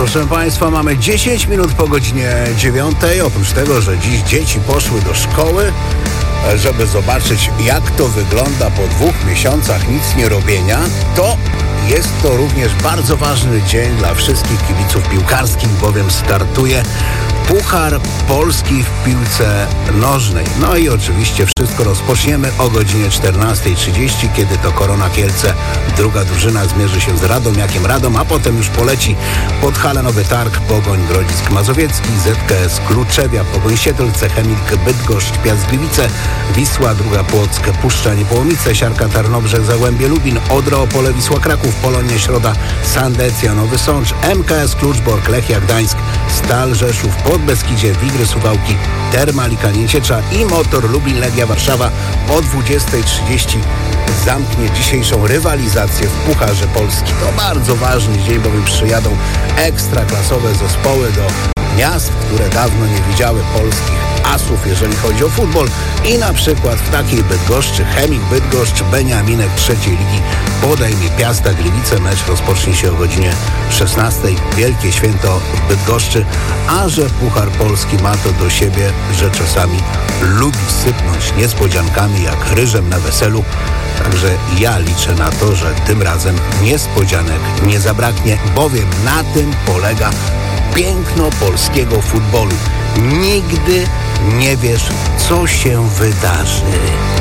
Proszę Państwa, mamy 10 minut po godzinie 9. Oprócz tego, że dziś dzieci poszły do szkoły, żeby zobaczyć, jak to wygląda po 2 miesiącach nic nie robienia, to jest to również bardzo ważny dzień dla wszystkich kibiców piłkarskich, bowiem startuje Puchar Polski w piłce nożnej. No i oczywiście wszystko rozpoczniemy o godzinie 14:30, kiedy to Korona Kielce, druga drużyna, zmierzy się z Radomiakiem Radom, a potem już poleci pod halę Nowy Targ Pogoń Grodzisk Mazowiecki, ZKS Kluczewia, Pogoń Siedlce, Chemik Bydgoszcz, Piast Gliwice, Wisła, Druga Płock, Puszcza Niepołomice, Siarka Tarnobrzeg, Zagłębie Lubin, Odra Opole, Wisła Kraków, Polonia Środa, Sandecja Nowy Sącz, MKS Kluczbork, Lechia Gdańsk, Stal Rzeszów, Podbeskidzie, Wigry Suwałki, Termalika Nieciecza i Motor Lublin Legia Warszawa o 20:30 zamknie dzisiejszą rywalizację w Pucharze Polski. To bardzo ważny dzień, bowiem przyjadą ekstraklasowe zespoły do miast, które dawno nie widziały polskich asów, jeżeli chodzi o futbol, i na przykład w takiej Bydgoszczy Chemik Bydgoszcz, Beniaminek trzeciej ligi podejmie Piasta Gliwice. Mecz rozpocznie się o godzinie 16:00. Wielkie święto w Bydgoszczy, a że Puchar Polski ma to do siebie, że czasami lubi sypnąć niespodziankami jak ryżem na weselu. Także ja liczę na to, że tym razem niespodzianek nie zabraknie, bowiem na tym polega piękno polskiego futbolu. Nigdy nie wiesz, co się wydarzy.